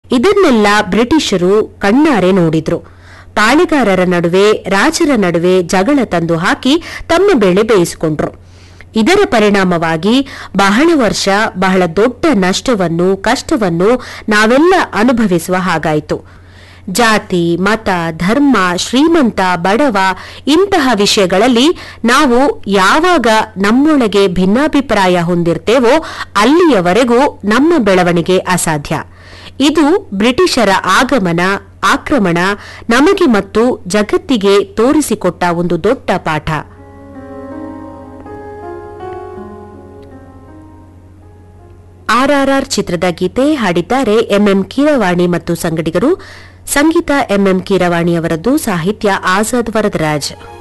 ಇದನ್ನೆಲ್ಲ ಬ್ರಿಟಿಷರು ಕಣ್ಣಾರೆ ನೋಡಿದ್ರು. ಪಾಳೆಗಾರರ ನಡುವೆ, ರಾಜರ ನಡುವೆ ಜಗಳ ತಂದು ಹಾಕಿ ತಮ್ಮ ಬೆಳೆ ಬೇಯಿಸಿಕೊಂಡ್ರು. ಇದರ ಪರಿಣಾಮವಾಗಿ ಬಹಳ ವರ್ಷ ಬಹಳ ದೊಡ್ಡ ನಷ್ಟವನ್ನು, ಕಷ್ಟವನ್ನು ನಾವೆಲ್ಲ ಅನುಭವಿಸುವ ಹಾಗಾಯಿತು. ಜಾತಿ, ಮತ, ಧರ್ಮ, ಶ್ರೀಮಂತ, ಬಡವ ಇಂತಹ ವಿಷಯಗಳಲ್ಲಿ ನಾವು ಯಾವಾಗ ನಮ್ಮೊಳಗೆ ಭಿನ್ನಾಭಿಪ್ರಾಯ ಹೊಂದಿರ್ತೇವೋ ಅಲ್ಲಿಯವರೆಗೂ ನಮ್ಮ ಬೆಳವಣಿಗೆ ಅಸಾಧ್ಯ. ಇದು ಬ್ರಿಟಿಷರ ಆಗಮನ, ಆಕ್ರಮಣ ನಮಗೆ ಮತ್ತು ಜಗತ್ತಿಗೆ ತೋರಿಸಿಕೊಟ್ಟ ಒಂದು ದೊಡ್ಡ ಪಾಠ. RRR ಚಿತ್ರದ ಗೀತೆ ಹಾಡಿದ್ದಾರೆ ಎಂಎಂ ಕೀರವಾಣಿ ಮತ್ತು ಸಂಗಡಿಗರು. ಸಂಗೀತ ಎಂಎಂ ಕೀರವಾಣಿ ಅವರದ್ದು, ಸಾಹಿತ್ಯ ಆಜಾದ್ ವರದರಾಜ್.